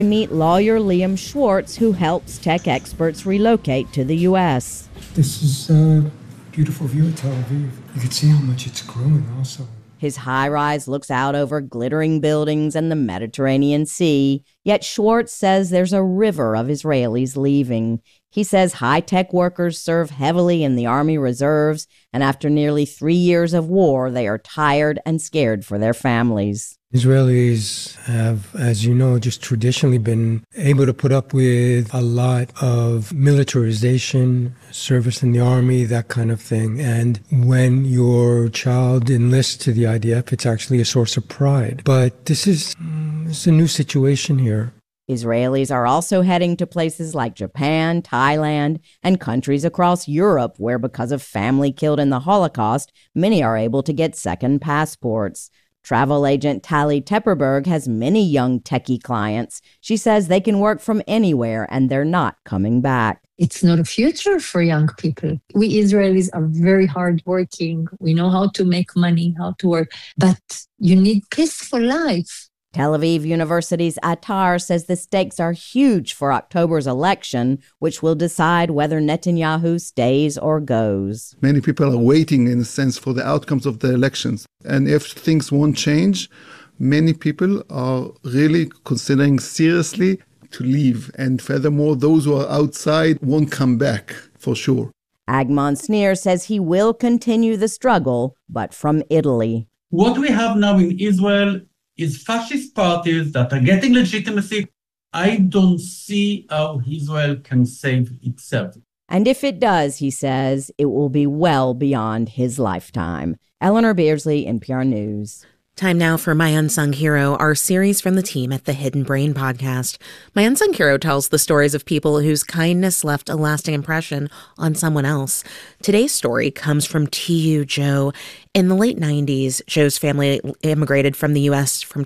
Meet lawyer Liam Schwartz, who helps tech experts relocate to the U.S. This is a beautiful view of Tel Aviv. You can see how much it's growing also. His high-rise looks out over glittering buildings and the Mediterranean Sea, yet Schwartz says there's a river of Israelis leaving. He says high-tech workers serve heavily in the Army reserves, and after nearly 3 years of war, they are tired and scared for their families. Israelis have, as you know, just traditionally been able to put up with a lot of militarization, service in the army, that kind of thing. And when your child enlists to the IDF, it's actually a source of pride. But this is a new situation here. Israelis are also heading to places like Japan, Thailand, and countries across Europe where, because of family killed in the Holocaust, many are able to get second passports. Travel agent Tali Tepperberg has many young techie clients. She says they can work from anywhere and they're not coming back. It's not a future for young people. We Israelis are very hardworking. We know how to make money, how to work, but you need peaceful life. Tel Aviv University's Attar says the stakes are huge for October's election, which will decide whether Netanyahu stays or goes. Many people are waiting, in a sense, for the outcomes of the elections. And if things won't change, many people are really considering seriously to leave. And furthermore, those who are outside won't come back, for sure. Agmon Sneer says he will continue the struggle, but from Italy. What we have now in Israel is fascist parties that are getting legitimacy. I don't see how Israel can save itself. And if it does, he says, it will be well beyond his lifetime. Eleanor Beardsley, NPR News. Time now for My Unsung Hero, our series from the team at the Hidden Brain podcast. My Unsung Hero tells the stories of people whose kindness left a lasting impression on someone else. Today's story comes from T.U. Joe. In the late 90s, Joe's family immigrated to the U.S. from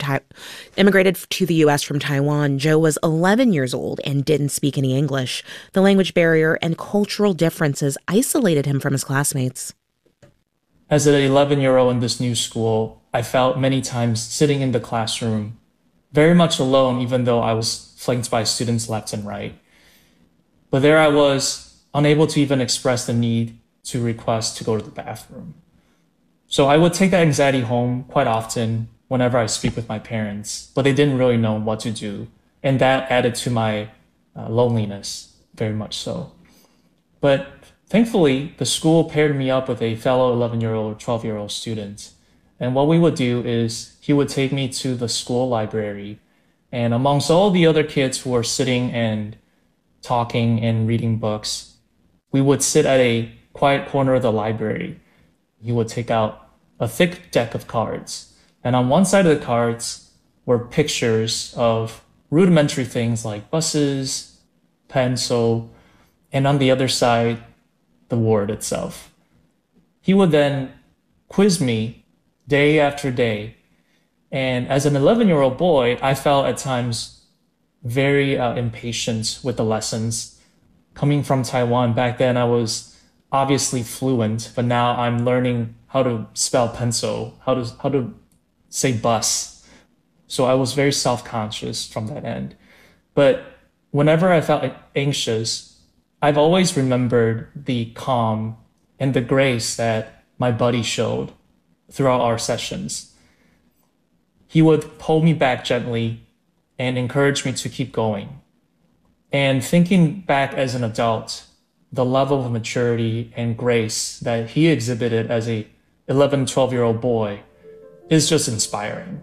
Taiwan. Joe was 11 years old and didn't speak any English. The language barrier and cultural differences isolated him from his classmates. As an 11-year-old in this new school, I felt many times sitting in the classroom, very much alone, even though I was flanked by students left and right. But there I was, unable to even express the need to request to go to the bathroom. So I would take that anxiety home quite often whenever I speak with my parents, but they didn't really know what to do. And that added to my loneliness, very much so. But thankfully, the school paired me up with a fellow 11-year-old or 12-year-old student. And what we would do is he would take me to the school library. And amongst all the other kids who were sitting and talking and reading books, we would sit at a quiet corner of the library. He would take out a thick deck of cards. And on one side of the cards were pictures of rudimentary things like buses, pencil, and on the other side, the word itself. He would then quiz me day after day. And as an 11-year-old boy, I felt at times very impatient with the lessons. Coming from Taiwan, back then I was obviously fluent, but now I'm learning how to spell pencil, how to say bus. So I was very self-conscious from that end. But whenever I felt anxious, I've always remembered the calm and the grace that my buddy showed throughout our sessions. He would pull me back gently and encourage me to keep going. And thinking back as an adult, the level of maturity and grace that he exhibited as a 11, 12-year-old boy is just inspiring.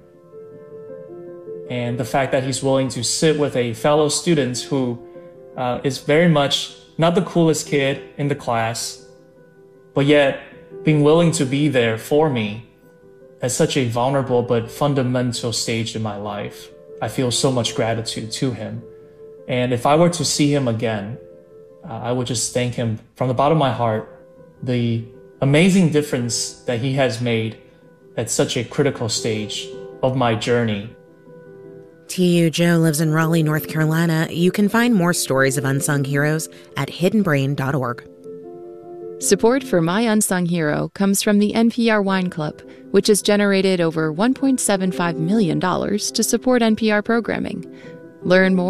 And the fact that he's willing to sit with a fellow student who is very much not the coolest kid in the class, but yet being willing to be there for me at such a vulnerable but fundamental stage in my life. I feel so much gratitude to him. And if I were to see him again, I would just thank him from the bottom of my heart, the amazing difference that he has made at such a critical stage of my journey. T.U. Joe lives in Raleigh, North Carolina. You can find more stories of unsung heroes at hiddenbrain.org. Support for My Unsung Hero comes from the NPR Wine Club, which has generated over $1.75 million to support NPR programming. Learn more